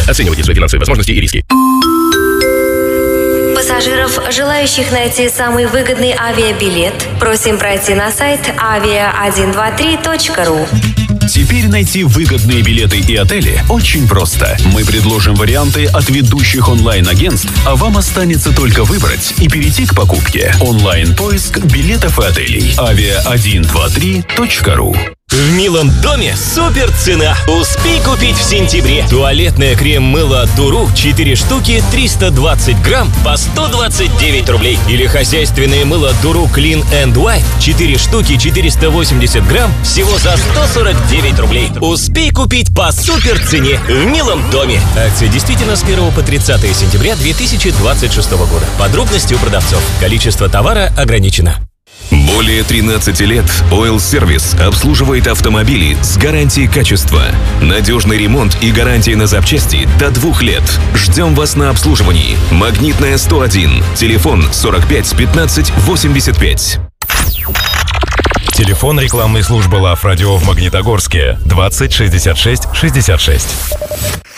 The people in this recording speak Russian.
Оценивайте свои финансовые возможности и риски. Пассажиров, желающих найти самый выгодный авиабилет, просим пройти на сайт avia123.ru. Теперь найти выгодные билеты и отели очень просто. Мы предложим варианты от ведущих онлайн-агентств, а вам останется только выбрать и перейти к покупке. Онлайн-поиск билетов и отелей. avia123.ru. В милом доме супер цена. Успей купить в сентябре. Туалетное крем-мыло от Дуру 4 штуки 320 грамм по 129 рублей. Или хозяйственное мыло Дуру Clean and White 4 штуки 480 грамм всего за 149 рублей. Успей купить по супер цене в милом доме. Акция действительно с 1 по 30 сентября 2026 года. Подробности у продавцов. Количество товара ограничено. Более 13 лет Oil Service обслуживает автомобили с гарантией качества. Надежный ремонт и гарантия на запчасти до 2 лет. Ждем вас на обслуживании. Магнитная 101. Телефон 45 15 85. Телефон рекламной службы Лав Радио в Магнитогорске 20 66 66.